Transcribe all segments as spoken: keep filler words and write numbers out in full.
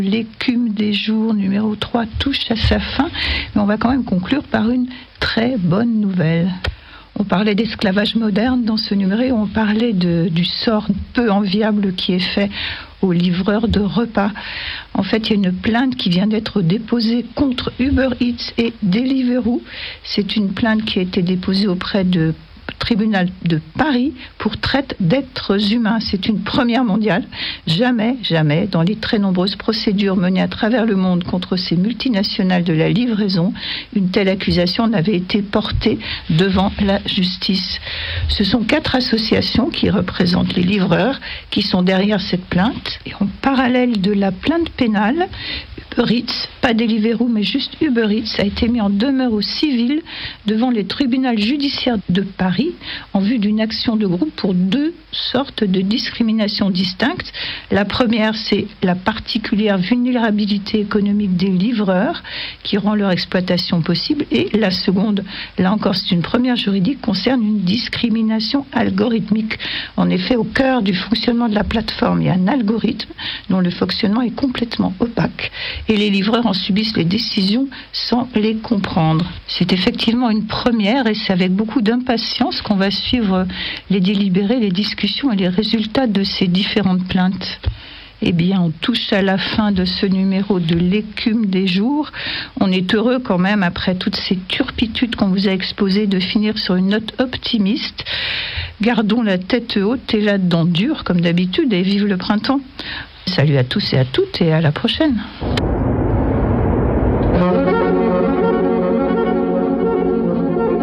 L'écume des jours numéro trois touche à sa fin, mais on va quand même conclure par une très bonne nouvelle. On parlait d'esclavage moderne dans ce numéro, on parlait de, du sort peu enviable qui est fait aux livreurs de repas. En fait, il y a une plainte qui vient d'être déposée contre Uber Eats et Deliveroo. C'est une plainte qui a été déposée auprès de tribunal de Paris pour traite d'êtres humains. C'est une première mondiale. Jamais, jamais, dans les très nombreuses procédures menées à travers le monde contre ces multinationales de la livraison, une telle accusation n'avait été portée devant la justice. Ce sont quatre associations qui représentent les livreurs qui sont derrière cette plainte. Et en parallèle de la plainte pénale, Uber Eats, pas Deliveroo, mais juste Uber Eats, a été mis en demeure au civil devant les tribunaux judiciaires de Paris en vue d'une action de groupe pour deux sortes de discriminations distinctes. La première, c'est la particulière vulnérabilité économique des livreurs qui rend leur exploitation possible. Et la seconde, là encore, c'est une première juridique, concerne une discrimination algorithmique. En effet, au cœur du fonctionnement de la plateforme, il y a un algorithme dont le fonctionnement est complètement opaque. Et les livreurs en subissent les décisions sans les comprendre. C'est effectivement une première et c'est avec beaucoup d'impatience qu'on va suivre les délibérés, les discussions et les résultats de ces différentes plaintes. Eh bien, on touche à la fin de ce numéro de l'écume des jours. On est heureux quand même, après toutes ces turpitudes qu'on vous a exposées, de finir sur une note optimiste. Gardons la tête haute et la dent dure, comme d'habitude, et vive le printemps. Salut à tous et à toutes et à la prochaine.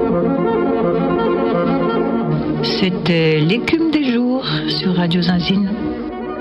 C'était l'écume des jours sur Radio Zinzine.